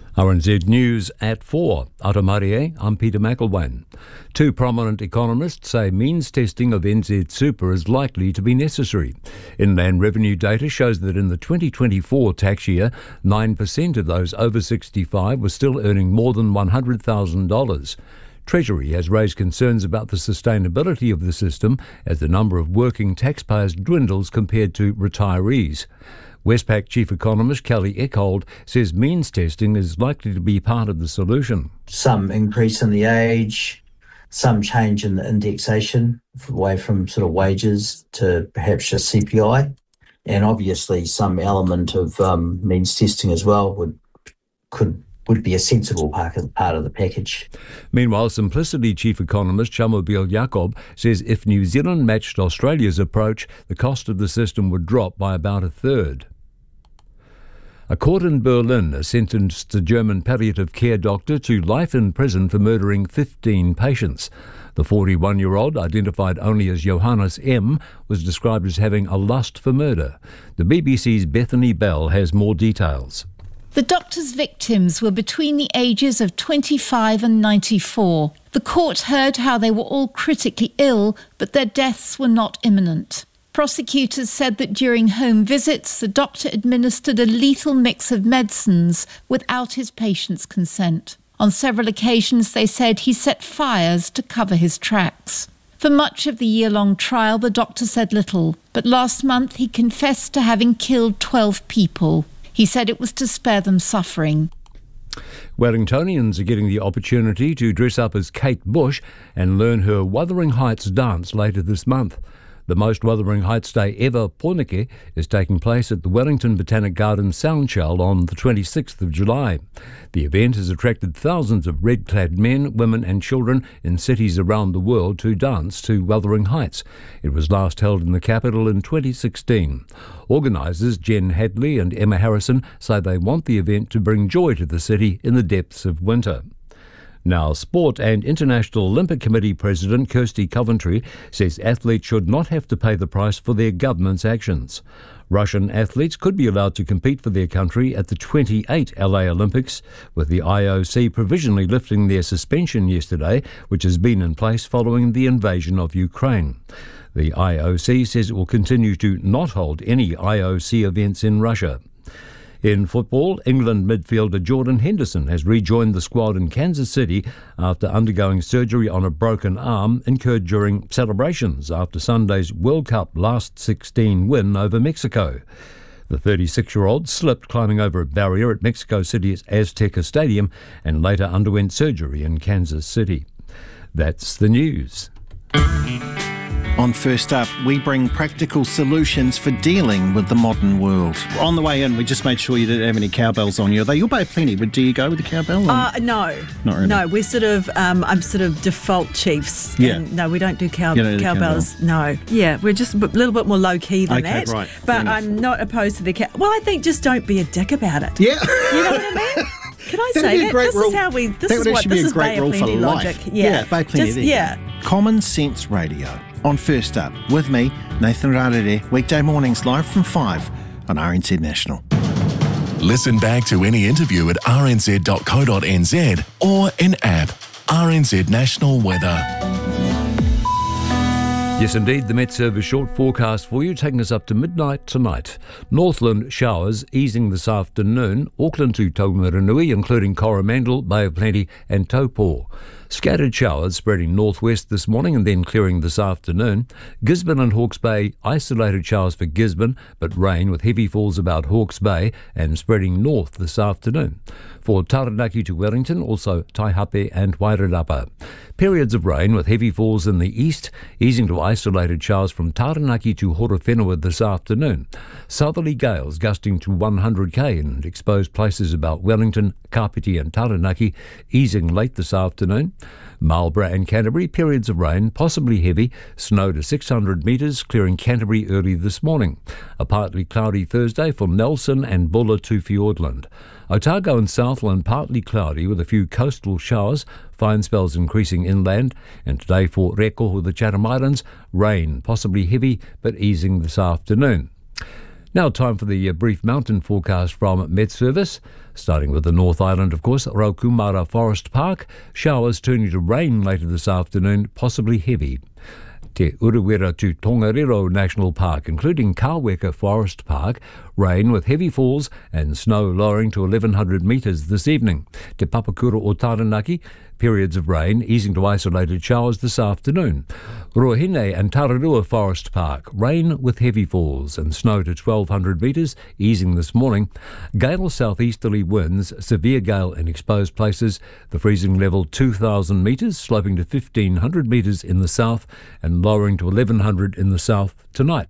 RNZ News at 4. Atamarie, I'm Peter McElwain. Two prominent economists say means testing of NZ Super is likely to be necessary. Inland revenue data shows that in the 2024 tax year, 9% of those over 65 were still earning more than $100,000. Treasury has raised concerns about the sustainability of the system as the number of working taxpayers dwindles compared to retirees. Westpac Chief Economist Kelly Eckhold says means testing is likely to be part of the solution. Some increase in the age, some change in the indexation away from sort of wages to perhaps just CPI, and obviously some element of means testing as well would be a sensible part of the package. Meanwhile, Simplicity Chief Economist Shamobeel Jacob says if New Zealand matched Australia's approach, the cost of the system would drop by about a third. A court in Berlin has sentenced a German palliative care doctor to life in prison for murdering 15 patients. The 41-year-old, identified only as Johannes M., was described as having a lust for murder. The BBC's Bethany Bell has more details. The doctor's victims were between the ages of 25 and 94. The court heard how they were all critically ill, but their deaths were not imminent. Prosecutors said that during home visits, the doctor administered a lethal mix of medicines without his patient's consent. On several occasions, they said he set fires to cover his tracks. For much of the year-long trial, the doctor said little, but last month he confessed to having killed 12 people. He said it was to spare them suffering. Wellingtonians are getting the opportunity to dress up as Kate Bush and learn her Wuthering Heights dance later this month. The most Wuthering Heights Day ever, Pornike, is taking place at the Wellington Botanic Gardens Soundshell on the 26th of July. The event has attracted thousands of red-clad men, women and children in cities around the world to dance to Wuthering Heights. It was last held in the capital in 2016. Organisers Jen Hadley and Emma Harrison say they want the event to bring joy to the city in the depths of winter. Now, Sport and International Olympic Committee President Kirsty Coventry says athletes should not have to pay the price for their government's actions. Russian athletes could be allowed to compete for their country at the 28 LA Olympics, with the IOC provisionally lifting their suspension yesterday, which has been in place following the invasion of Ukraine. The IOC says it will continue to not hold any IOC events in Russia. In football, England midfielder Jordan Henderson has rejoined the squad in Kansas City after undergoing surgery on a broken arm incurred during celebrations after Sunday's World Cup last 16 win over Mexico. The 36-year-old slipped climbing over a barrier at Mexico City's Azteca Stadium and later underwent surgery in Kansas City. That's the news. On First Up, we bring practical solutions for dealing with the modern world. On the way in, we just made sure you didn't have any cowbells on you. You'll buy plenty, but do you go with the cowbell? No. Not really. No, we're sort of, I'm sort of default Chiefs. Yeah. No, we don't do don't cowbells. No. Yeah, we're just a little bit more low-key than Okay, that. right. But I'm not opposed to the Well, I think just don't be a dick about it. Yeah. You know what I mean? Can I That'd say be a that? great This rule. is how we... This That is would what... actually This be a is great Bay rule of for Plenty life. logic. Yeah, Bay Plenty. Just, there you yeah. go. Common Sense Radio. On First Up, with me, Nathan Rarere, weekday mornings live from 5 on RNZ National. Listen back to any interview at rnz.co.nz or in app. RNZ National Weather. Yes, indeed, the Met Service short forecast for you, taking us up to midnight tonight. Northland showers easing this afternoon. Auckland to Taumarunui, including Coromandel, Bay of Plenty and Taupo. Scattered showers spreading northwest this morning and then clearing this afternoon. Gisborne and Hawke's Bay, isolated showers for Gisborne, but rain with heavy falls about Hawke's Bay and spreading north this afternoon. For Taranaki to Wellington, also Taihape and Wairarapa. Periods of rain with heavy falls in the east, easing to isolated showers from Taranaki to Horowhenua this afternoon. Southerly gales gusting to 100k in exposed places about Wellington, Kapiti and Taranaki, easing late this afternoon. Marlborough and Canterbury, periods of rain, possibly heavy, snow to 600 metres, clearing Canterbury early this morning. A partly cloudy Thursday for Nelson and Bulla to Fiordland. Otago and Southland, partly cloudy with a few coastal showers, fine spells increasing inland. And today for Rekoho, the Chatham Islands, rain, possibly heavy, but easing this afternoon. Now time for the brief mountain forecast from Met Service. Starting with the North Island, of course, Raukumara Forest Park. Showers turning to rain later this afternoon, possibly heavy. Te Urewera to Tongariro National Park, including Kaweka Forest Park, rain with heavy falls and snow lowering to 1,100 metres this evening. Te Papakura o Taranaki, periods of rain easing to isolated showers this afternoon. Ruahine and Tararua Forest Park, rain with heavy falls and snow to 1,200 metres, easing this morning. Gale southeasterly winds, severe gale in exposed places, the freezing level 2,000 metres, sloping to 1,500 metres in the south and lowering to 1,100 in the south tonight.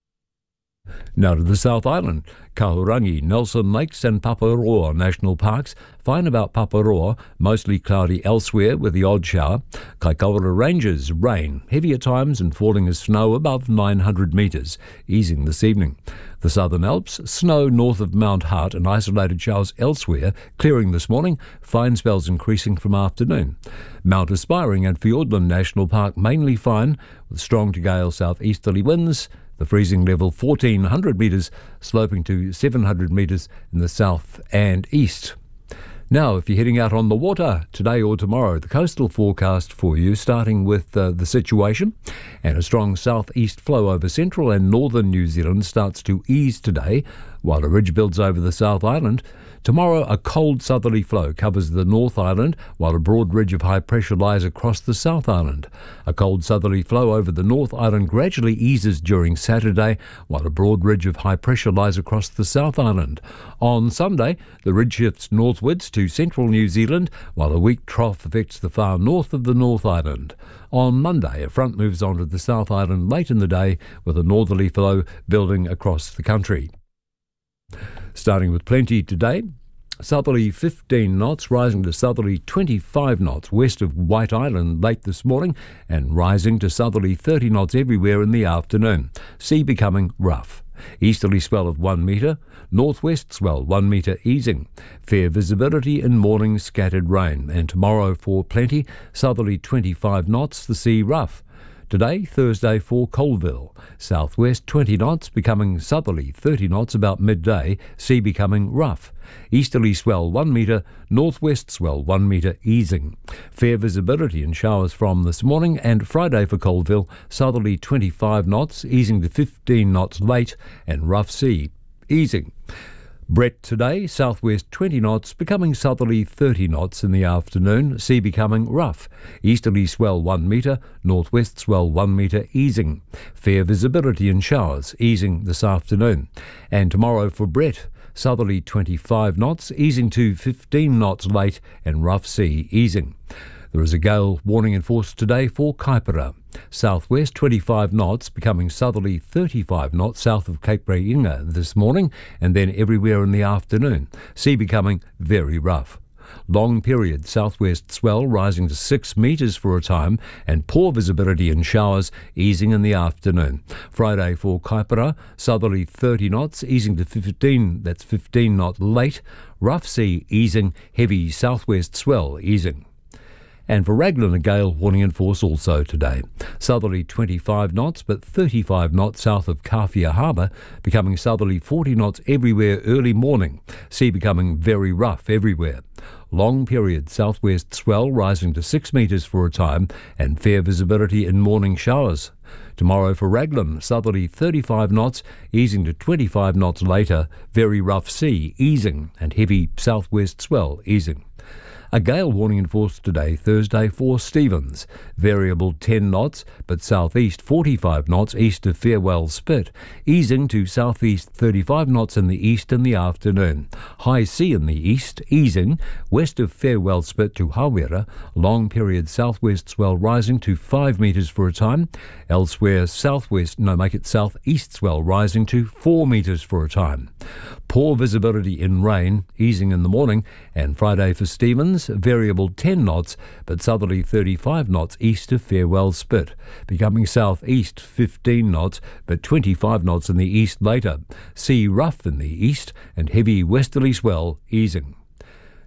Now to the South Island, Kahurangi, Nelson Lakes and Paparoa National Parks. Fine about Paparoa, mostly cloudy elsewhere with the odd shower. Kaikoura Ranges, rain, heavy at times and falling as snow above 900 metres, easing this evening. The Southern Alps, snow north of Mount Hart and isolated showers elsewhere, clearing this morning, fine spells increasing from afternoon. Mount Aspiring and Fiordland National Park mainly fine, with strong to gale southeasterly winds. The freezing level 1,400 metres, sloping to 700 metres in the south and east. Now, if you're heading out on the water today or tomorrow, the coastal forecast for you, starting with the situation. And a strong southeast flow over central and northern New Zealand starts to ease today, while a ridge builds over the South Island. Tomorrow, a cold southerly flow covers the North Island, while a broad ridge of high pressure lies across the South Island. A cold southerly flow over the North Island gradually eases during Saturday, while a broad ridge of high pressure lies across the South Island. On Sunday, the ridge shifts northwards to central New Zealand, while a weak trough affects the far north of the North Island. On Monday, a front moves onto the South Island late in the day, with a northerly flow building across the country. Starting with plenty today, southerly 15 knots, rising to southerly 25 knots west of White Island late this morning, and rising to southerly 30 knots everywhere in the afternoon. Sea becoming rough. Easterly swell of 1 metre, northwest swell 1 metre easing. Fair visibility in morning, scattered rain, and tomorrow for plenty, southerly 25 knots, the sea rough. Today, Thursday, for Colville, southwest 20 knots, becoming southerly 30 knots about midday, sea becoming rough. Easterly swell 1 metre, northwest swell 1 metre easing. Fair visibility and showers from this morning, and Friday for Colville, southerly 25 knots, easing to 15 knots late, and rough sea easing. Brett today, southwest 20 knots, becoming southerly 30 knots in the afternoon, sea becoming rough. Easterly swell 1 metre, northwest swell 1 metre easing. Fair visibility and showers easing this afternoon. And tomorrow for Brett, southerly 25 knots, easing to 15 knots late, and rough sea easing. There is a gale warning in force today for Kaipara. Southwest 25 knots, becoming southerly 35 knots south of Cape Reinga this morning, and then everywhere in the afternoon. Sea becoming very rough. Long period southwest swell rising to 6 metres for a time, and poor visibility and showers easing in the afternoon. Friday for Kaipara, southerly 30 knots, easing to 15, that's 15 knot late. Rough sea easing, heavy southwest swell easing. And for Raglan, a gale warning in force also today. Southerly 25 knots, but 35 knots south of Kawhia Harbour, becoming southerly 40 knots everywhere early morning. Sea becoming very rough everywhere. Long period southwest swell rising to 6 metres for a time, and fair visibility in morning showers. Tomorrow for Raglan, southerly 35 knots, easing to 25 knots later, very rough sea easing, and heavy southwest swell easing. A gale warning in force today, Thursday, for Stevens. Variable 10 knots, but southeast 45 knots east of Farewell Spit. Easing to southeast 35 knots in the east in the afternoon. High sea in the east, easing. West of Farewell Spit to Hawera. Long period southwest swell rising to 5 metres for a time. Elsewhere, southeast swell rising to 4 metres for a time. Poor visibility in rain, easing in the morning. And Friday for Stevens, variable 10 knots, but southerly 35 knots east of Farewell Spit, becoming southeast 15 knots, but 25 knots in the east later. Sea rough in the east, and heavy westerly swell easing.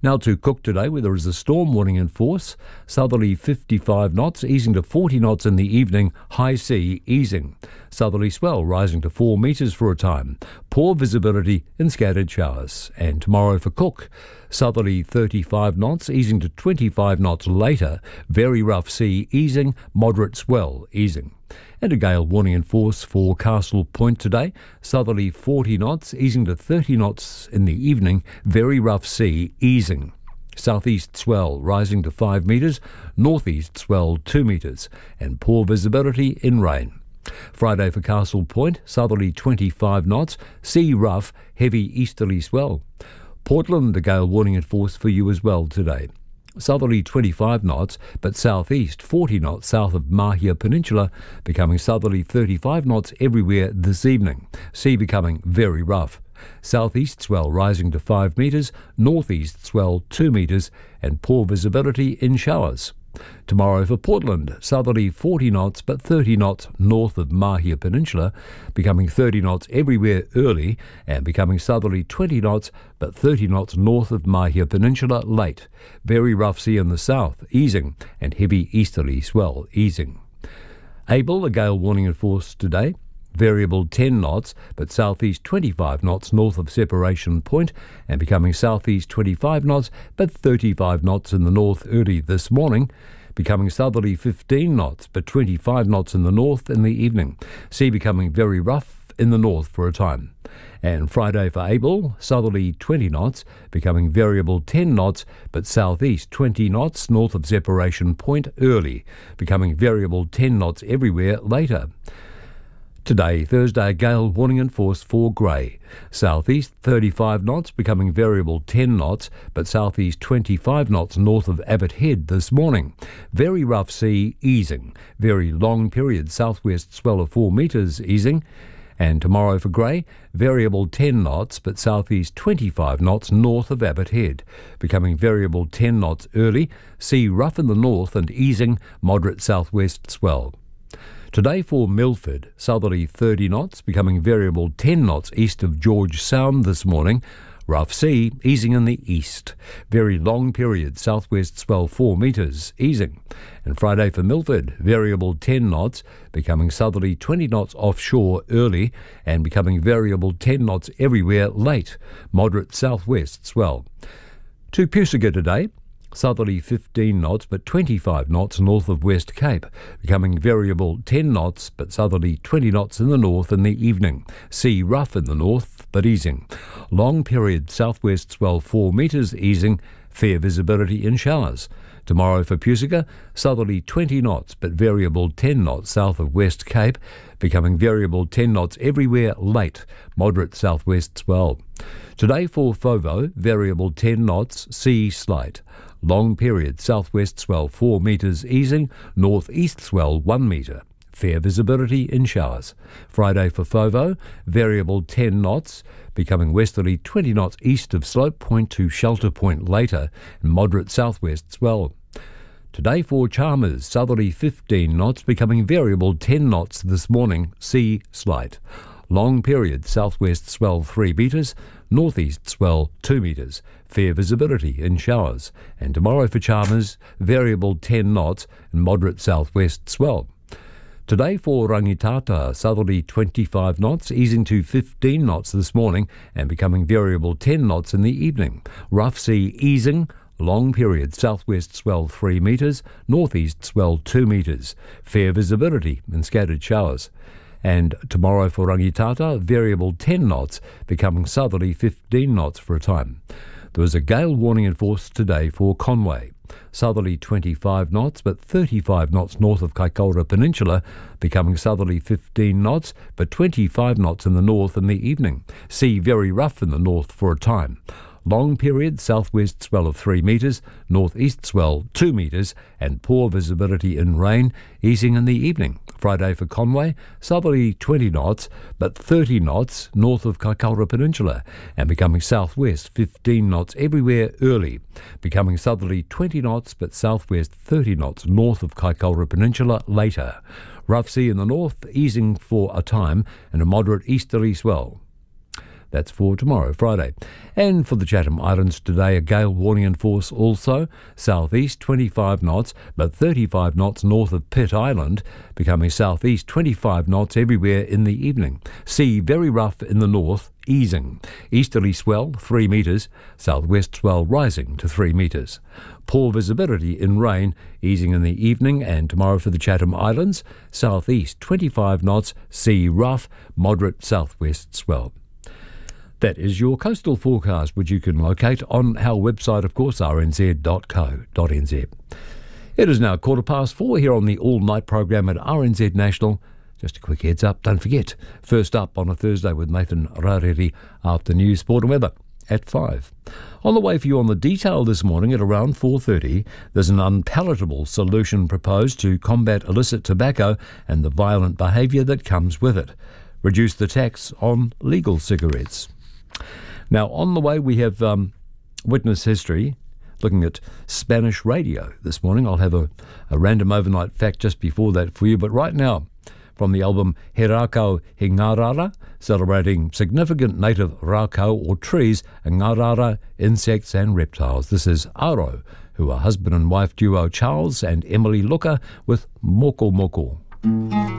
Now to Cook today, where there is a storm warning in force. Southerly 55 knots, easing to 40 knots in the evening. High sea easing. Southerly swell rising to 4 metres for a time. Poor visibility and scattered showers. And tomorrow for Cook, southerly 35 knots, easing to 25 knots later. Very rough sea easing. Moderate swell easing. And a gale warning in force for Castle Point today. Southerly 40 knots, easing to 30 knots in the evening. Very rough sea easing. Southeast swell rising to 5 metres. Northeast swell 2 metres. And poor visibility in rain. Friday for Castle Point. Southerly 25 knots. Sea rough. Heavy easterly swell. Portland, a gale warning in force for you as well today. Southerly 25 knots, but southeast 40 knots south of Mahia Peninsula, becoming southerly 35 knots everywhere this evening. Sea becoming very rough. Southeast swell rising to 5 metres, northeast swell 2 metres, and poor visibility in showers. Tomorrow for Portland, southerly 40 knots but 30 knots north of Mahia Peninsula, becoming 30 knots everywhere early and becoming southerly 20 knots but 30 knots north of Mahia Peninsula late. Very rough sea in the south, easing, and heavy easterly swell easing. Able, a gale warning in force today. Variable 10 knots, but southeast 25 knots north of Separation Point and becoming southeast 25 knots, but 35 knots in the north early this morning, becoming southerly 15 knots, but 25 knots in the north in the evening. Sea becoming very rough in the north for a time. And Friday for Able, southerly 20 knots, becoming variable 10 knots, but southeast 20 knots north of Separation Point early, becoming variable 10 knots everywhere later. Today, Thursday, a gale warning in force for Grey. Southeast 35 knots, becoming variable 10 knots, but southeast 25 knots north of Abbott Head this morning. Very rough sea easing. Very long period southwest swell of 4 metres easing. And tomorrow for Grey, variable 10 knots, but southeast 25 knots north of Abbott Head. Becoming variable 10 knots early. Sea rough in the north and easing. Moderate southwest swell. Today for Milford, southerly 30 knots, becoming variable 10 knots east of George Sound this morning. Rough sea, easing in the east. Very long period, southwest swell 4 metres, easing. And Friday for Milford, variable 10 knots, becoming southerly 20 knots offshore early and becoming variable 10 knots everywhere late. Moderate southwest swell. To Pusiga today, southerly 15 knots but 25 knots north of West Cape, becoming variable 10 knots but southerly 20 knots in the north in the evening. Sea rough in the north but easing. Long period southwest swell 4 metres easing, fair visibility in showers. Tomorrow for Pusiga, southerly 20 knots but variable 10 knots south of West Cape, becoming variable 10 knots everywhere late, moderate southwest swell. Today for Fovo, variable 10 knots, sea slight. Long period southwest swell 4 metres easing, northeast swell 1 metre. Fair visibility in showers. Friday for Fovo, variable 10 knots, becoming westerly 20 knots east of Slope Point to Shelter Point later, and moderate southwest swell. Today for Chalmers, southerly 15 knots, becoming variable 10 knots this morning, sea slight. Long period southwest swell 3 metres, northeast swell 2 metres, fair visibility in showers. And tomorrow for Chalmers, variable 10 knots and moderate southwest swell. Today for Rangitata, southerly 25 knots, easing to 15 knots this morning and becoming variable 10 knots in the evening. Rough sea easing, long period southwest swell 3 metres, northeast swell 2 metres, fair visibility and scattered showers. And tomorrow for Rangitata, variable 10 knots, becoming southerly 15 knots for a time. There was a gale warning in force today for Conway. Southerly 25 knots, but 35 knots north of Kaikoura Peninsula, becoming southerly 15 knots, but 25 knots in the north in the evening. Sea very rough in the north for a time. Long period southwest swell of 3 metres, northeast swell 2 metres, and poor visibility in rain, easing in the evening. Friday for Conway, southerly 20 knots, but 30 knots north of Kaikoura Peninsula, and becoming southwest 15 knots everywhere early, becoming southerly 20 knots, but southwest 30 knots north of Kaikoura Peninsula later. Rough sea in the north, easing for a time, and a moderate easterly swell. That's for tomorrow, Friday. And for the Chatham Islands today, a gale warning in force also. Southeast 25 knots, but 35 knots north of Pitt Island, becoming southeast 25 knots everywhere in the evening. Sea very rough in the north, easing. Easterly swell 3 metres, southwest swell rising to 3 metres. Poor visibility in rain, easing in the evening, and tomorrow for the Chatham Islands, southeast 25 knots, sea rough, moderate southwest swell. That is your coastal forecast, which you can locate on our website, of course, rnz.co.nz. It is now 4:15 here on the all-night program at RNZ National. Just a quick heads up, don't forget, first up on a Thursday with Nathan Rareri after news, sport and weather at 5. On the way for you on the detail this morning at around 4:30, there's an unpalatable solution proposed to combat illicit tobacco and the violent behaviour that comes with it. Reduce the tax on legal cigarettes. Now, on the way, we have Witness History, looking at Spanish radio this morning. I'll have a random overnight fact just before that for you. But right now, from the album He Rākau He Ngārara, celebrating significant native rākau or trees, ngārara, insects and reptiles. This is Aro, who are husband and wife duo Charles and Emily Luka with Moko Moko.